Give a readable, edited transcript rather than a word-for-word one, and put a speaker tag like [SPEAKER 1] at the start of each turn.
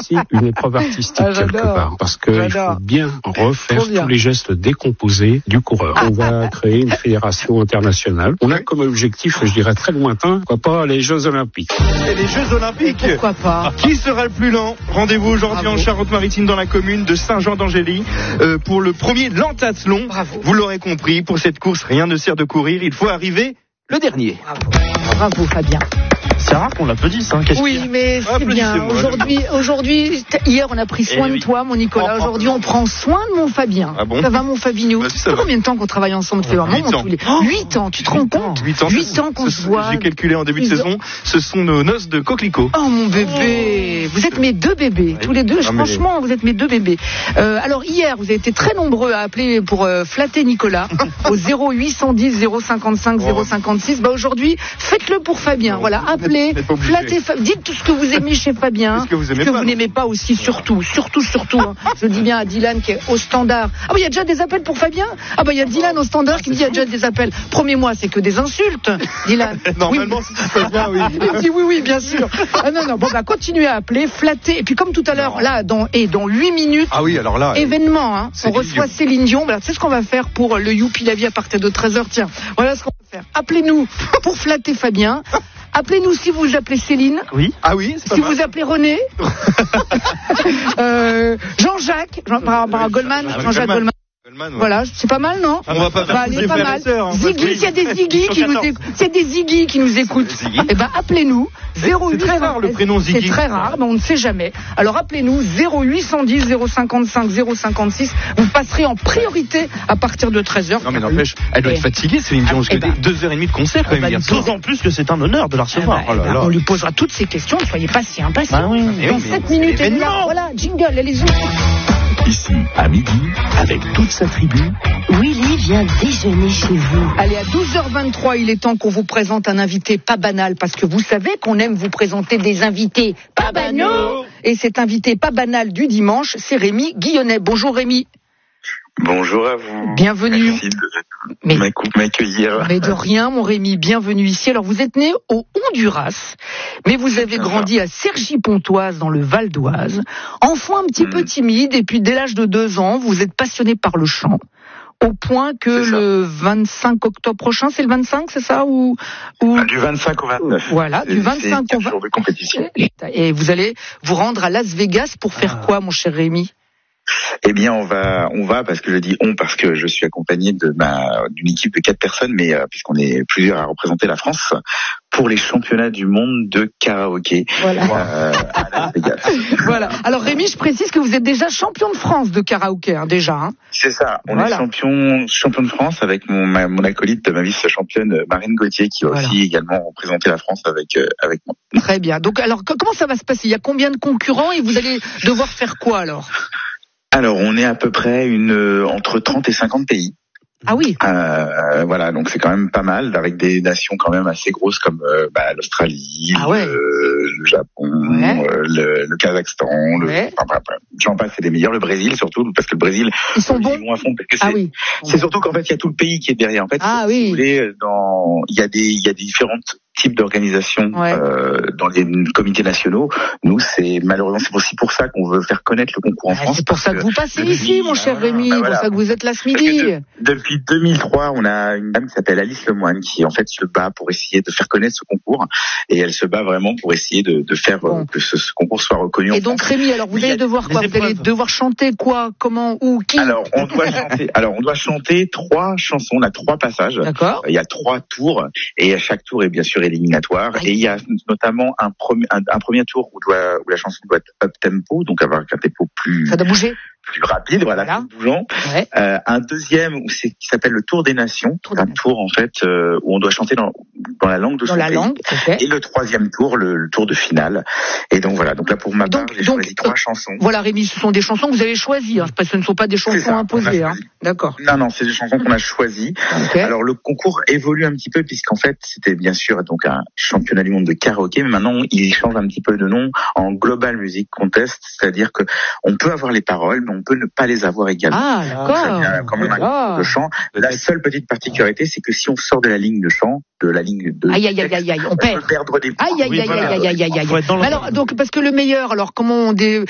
[SPEAKER 1] aussi une épreuve artistique quelque part, parce qu'il faut bien refaire tous les gestes décomposés du coureur. On va créer une fédération internationale. On a comme objectif, je dirais très lointain, pourquoi pas les Jeux Olympiques.
[SPEAKER 2] Et les Jeux Olympiques,
[SPEAKER 3] et pourquoi pas.
[SPEAKER 2] Qui sera le plus lent? Rendez-vous aujourd'hui en Charente-Maritime dans la commune de Saint-Jean-d'Angély pour le premier lentathlon.
[SPEAKER 3] Bravo.
[SPEAKER 2] Vous l'aurez compris, pour cette course, rien ne sert de courir, il faut arriver le dernier.
[SPEAKER 3] Bravo Fabien.
[SPEAKER 4] C'est rare qu'on l'applaudisse, hein.
[SPEAKER 3] Oui, mais c'est bien. Aujourd'hui, hier, on a pris soin de toi, mon Nicolas. Aujourd'hui, on prend soin de mon Fabien.
[SPEAKER 2] Ah bon?
[SPEAKER 3] Ça va, mon Fabinou?
[SPEAKER 2] Ça va.
[SPEAKER 3] Combien de temps qu'on travaille ensemble? 8 ans. 8 ans, tu te rends compte?
[SPEAKER 2] 8 ans
[SPEAKER 3] qu'on se voit.
[SPEAKER 2] J'ai calculé en début de saison, ce sont nos noces de coquelicots.
[SPEAKER 3] Oh, mon bébé. Vous êtes mes deux bébés. Tous les deux, franchement, vous êtes mes deux bébés. Alors, hier, vous avez été très nombreux à appeler pour flatter Nicolas au 0810 055 056. Aujourd'hui, faites-le pour Fabien. Voilà, appelez, flattez, dites tout ce que vous aimez chez Fabien,
[SPEAKER 2] ce que vous
[SPEAKER 3] n'aimez pas aussi, surtout. Hein. Je dis bien à Dylan qui est au standard. Ah il y a déjà des appels pour Fabien? Il y a Dylan au standard qui dit il y a déjà des appels. Promets-moi, c'est que des insultes, Dylan.
[SPEAKER 2] Normalement, si tu fais bien, oui.
[SPEAKER 3] Il dit oui, bien sûr. Non. Continuez à appeler, flatter. Et puis comme tout à l'heure, là, dans 8 minutes.
[SPEAKER 2] Ah oui, alors là.
[SPEAKER 3] Événement, hein. On reçoit Céline Dion. Voilà, c'est ce qu'on va faire pour le Youpi la vie à partir de 13h. Tiens, voilà ce qu'on va faire. Appelez-nous pour flatter Fabien. Appelez-nous si vous appelez Céline.
[SPEAKER 4] Oui.
[SPEAKER 2] Ah oui, c'est pas
[SPEAKER 3] si
[SPEAKER 2] mal.
[SPEAKER 3] vous appelez René. Jean-Jacques, Goldman, Jean-Jacques Goldman. Voilà, c'est pas mal, non?
[SPEAKER 2] On va pas faire
[SPEAKER 3] c'est pas mal. Ziggy, s'il y a des Ziggy qui nous écoutent, appelez-nous. 0800.
[SPEAKER 2] C'est très rare le prénom Ziggy.
[SPEAKER 3] C'est très rare, mais on ne sait jamais. Alors appelez-nous 0810 055 056. Vous passerez en priorité à partir de 13h.
[SPEAKER 2] Non mais n'empêche, elle doit être fatiguée, Céline Dion, parce que 2h30 de concert quand même hier soir.
[SPEAKER 4] D'autant plus que c'est un honneur de la recevoir.
[SPEAKER 3] On lui posera toutes ces questions, ne soyez pas si impatients. Dans 7 minutes, elle est là. Voilà, jingle, allez-y.
[SPEAKER 5] Ici, à midi, avec toute sa tribu,
[SPEAKER 6] Willy vient déjeuner chez vous.
[SPEAKER 3] Allez, à 12h23, il est temps qu'on vous présente un invité pas banal, parce que vous savez qu'on aime vous présenter des invités pas banaux. Et cet invité pas banal du dimanche, c'est Rémi Guillonnet. Bonjour Rémi.
[SPEAKER 7] Bonjour à vous.
[SPEAKER 3] Bienvenue.
[SPEAKER 7] Merci de m'accueillir.
[SPEAKER 3] Mais de rien, mon Rémi, bienvenue ici. Alors, vous êtes né au Honduras, mais vous avez grandi à Cergy-Pontoise, dans le Val d'Oise. Enfant un petit peu timide, et puis dès l'âge de 2 ans, vous êtes passionné par le chant. Au point que le 25 octobre prochain, c'est le 25, c'est ça ou...
[SPEAKER 7] Du 25 au 29.
[SPEAKER 3] Voilà, du 25 au 29.
[SPEAKER 7] Jour de compétition.
[SPEAKER 3] Et vous allez vous rendre à Las Vegas pour faire quoi, mon cher Rémi?
[SPEAKER 7] Eh bien, on va parce que je dis parce que je suis accompagné d'une équipe de 4 personnes, mais puisqu'on est plusieurs à représenter la France pour les championnats du monde de karaoké à Las Vegas.
[SPEAKER 3] Voilà. Alors Rémi, je précise que vous êtes déjà champion de France de karaoké, déjà. Hein.
[SPEAKER 7] C'est ça. On est champion de France avec mon acolyte, ma vice-championne Marine Gauthier, qui va aussi également représenter la France avec moi.
[SPEAKER 3] Très bien. Donc alors comment ça va se passer? Il y a combien de concurrents et vous allez devoir faire quoi alors?
[SPEAKER 7] Alors, on est à peu près entre 30 et 50 pays.
[SPEAKER 3] Ah oui.
[SPEAKER 7] Voilà, donc c'est quand même pas mal, avec des nations quand même assez grosses comme l'Australie, le Japon, le Kazakhstan, j'en passe, c'est les meilleurs, le Brésil surtout, parce que le Brésil,
[SPEAKER 3] ils sont bons
[SPEAKER 7] à fond, parce que c'est surtout qu'en fait il y a tout le pays qui est derrière. En fait, si vous voulez, il y a des différentes types d'organisations dans les comités nationaux. Nous, c'est aussi pour ça qu'on veut faire connaître le concours en France.
[SPEAKER 3] C'est pour ça que vous passez ici, mon cher Rémi. C'est pour ça que vous êtes là ce midi.
[SPEAKER 7] Depuis 2003, on a une dame qui s'appelle Alice Lemoine qui en fait se bat pour essayer de faire connaître ce concours, et elle se bat vraiment pour essayer de faire que ce concours soit reconnu.
[SPEAKER 3] Et donc Rémi, alors vous allez devoir quoi? Vous allez devoir chanter quoi? Comment? Où? Qui?
[SPEAKER 7] Alors on doit chanter 3 chansons. On a 3 passages.
[SPEAKER 3] D'accord.
[SPEAKER 7] Il y a 3 tours, et à chaque tour est bien sûr éliminatoire. Et il y a notamment un premier tour où la chanson doit être up tempo, donc avoir un tempo plus.
[SPEAKER 3] Ça doit bouger.
[SPEAKER 7] Plus rapide, voilà. Plus bougeant. Un deuxième qui s'appelle le Tour des Nations, un tour en fait où on doit chanter dans la langue de son pays. Et le 3e tour, le tour de finale. Et donc voilà, donc là pour ma part, j'ai choisi 3 chansons.
[SPEAKER 3] Voilà Rémi, ce sont des chansons que vous avez choisies, parce que ce ne sont pas des chansons imposées. D'accord.
[SPEAKER 7] Non, c'est des chansons qu'on a choisies. Alors le concours évolue un petit peu, puisqu'en fait c'était bien sûr donc un championnat du monde de karaoké, mais maintenant il change un petit peu de nom en Global Music Contest, c'est-à-dire que on peut avoir les paroles, mais on peut ne pas les avoir également.
[SPEAKER 3] Ah, d'accord.
[SPEAKER 7] Il y a quand même un groupe de chant. La seule petite particularité, c'est que si on sort de la ligne de chant, de la ligne de
[SPEAKER 3] on
[SPEAKER 7] peut perdre des points.
[SPEAKER 3] Alors, donc, parce que le meilleur, alors, comment